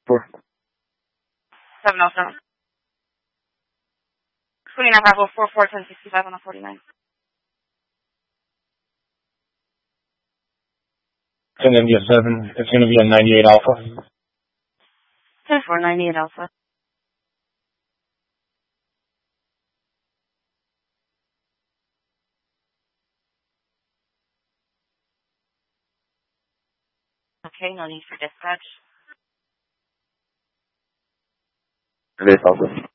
4. 707. 29 Bravo 44 1065 on the 49. It's in India 7. It's going to be a 98 Alpha. 10-4, 98 Alpha. Okay, no need for dispatch. 98 Alpha.